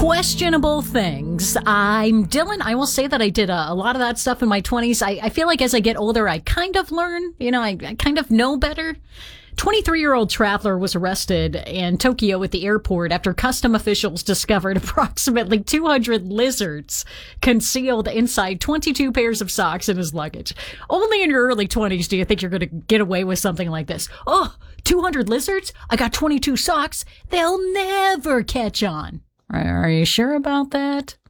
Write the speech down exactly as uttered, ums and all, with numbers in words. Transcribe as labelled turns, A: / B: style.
A: questionable things. I'm Dylan. I will say that I did a, a lot of that stuff in my twenties. I, I feel like as I get older, I kind of learn, you know, I, I kind of know better. twenty-three-year-old traveler was arrested in Tokyo at the airport after custom officials discovered approximately two hundred lizards concealed inside twenty-two pairs of socks in his luggage. Only in your early twenties do you think you're going to get away with something like this. Oh, two hundred lizards? I got twenty-two socks. They'll never catch on. Are you sure about that?